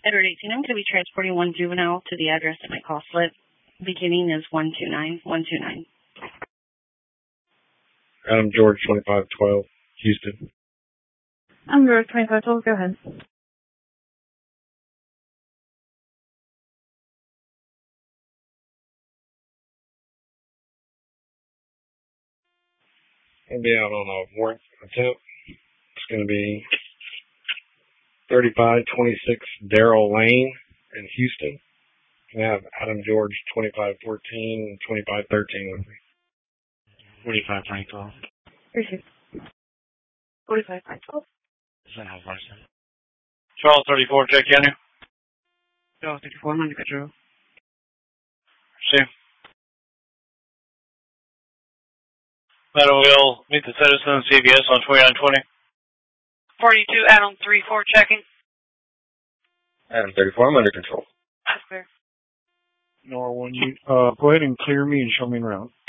Edward 18, I'm going to be transporting one juvenile to the address that my call slip. Beginning is 129. Adam George, 2512, Houston. I'm George, 2512, go ahead. I'll be out on a warrant attempt. It's going to be 3526 Darrell Lane in Houston. I have Adam George, 2514 and 2513 with me. 45-2012. Appreciate it. 45-12. Is that how far is it? Charles 34, check in here. Charles 34, I'm under control. See. Madam, we'll meet the citizen CVS on 2920. 42, Adam 34, checking. Adam 34, I'm under control. That's clear. Nor one, go ahead and clear me and show me around.